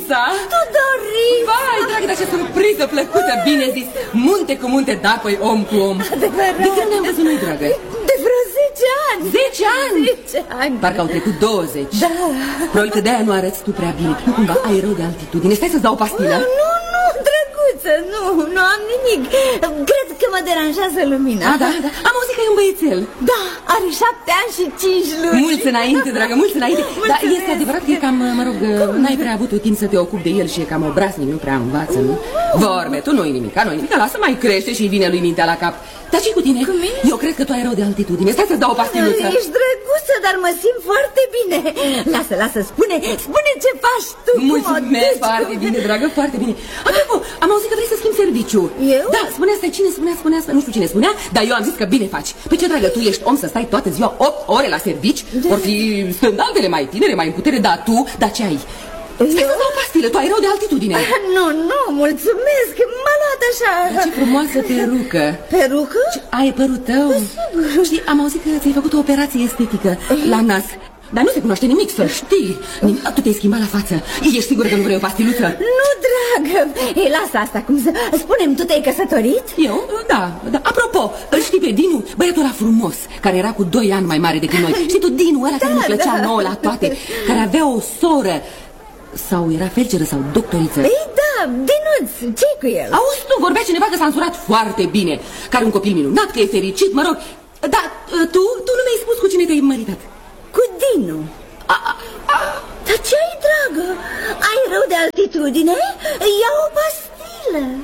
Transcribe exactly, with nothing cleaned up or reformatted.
Măricuța! Tudorița! Vai, dragă, dar ce surpriză plăcută, bine zis! Munte cu munte, da, păi om cu om. Adevărat. De când ne-am văzut noi, dragă? De vreo zece ani. Zece ani? Zece ani. Parcă au trecut douăzeci. Da. Probabil că de-aia nu arăți tu prea bine. Nu cumva ai rău de altitudine. Stai să-ți dau o pastilă? Nu, nu, drăguță, nu, nu am nimic. Cred că mă deranjează lumina. A, da, da. Am auzit că e un băiețel. Da, are șapte ani și cinci luni. Mulți înainte, dragă, mulți înainte. Dar este adevărat că e cam, mă rog, n-ai prea avut timp să te ocupi de el și e cam obraznic, nu prea învață, nu? Vorbe, tu nu-i nimica, nu-i nimica, lasă mai crește și vine lui mintea la cap. Dar ce cu tine? Cu mine? Eu cred că tu ai rău de altitudine. Stai să-ți dau o pastiluță. Ești drăguță, dar mă simt foarte bine. Lasă, lasă, spune, spune ce faci tu. Mulțumesc, foarte bine, dragă, foarte bine. Apropo, am auzit că vrei să schimbi serviciu. Eu? Da, spunea asta, cine spunea, spunea asta, nu știu cine spunea, dar eu am zis că bine faci. Păi ce, dragă, tu ești om să stai toată ziua opt ore la servici? Da. Vor fi stândaltele mai tinere, mai în putere, dar tu, dar ce ai? Stai să dau o pastilă, tu ai rău de altitudine. Nu, nu, mulțumesc, m-a luat așa. Dar ce frumoasă perucă. Perucă? Ce, ai părul tău? Știi, am auzit că ți-ai făcut o operație estetică la nas. Dar nu se cunoaște nimic, să știi. Tu te-ai schimbat la față. Ești sigur că nu vrei o pastiluță? Nu, dragă. Ei, lasă asta, cum să... Spune-mi, tu te-ai căsătorit? Eu? Da, da. Apropo, îl știi pe Dinu? Băiatul ăla frumos, care era cu doi ani mai mare decât noi. Știi tu, Dinu ăla care Da, ne plăcea da. nouă la toate, care avea o soră. Sau era felceră sau doctoriță. Ei, da, Dinuț, ce-i cu el? Auzi tu, vorbea cineva că s-a însurat foarte bine, că are un copil minunat, că e fericit, mă rog. Dar tu, tu nu mi-ai spus cu cine te-ai măritat. Cu Dinu. A, a, a. Dar ce ai, dragă? Ai rău de altitudine? Ia o pastilă.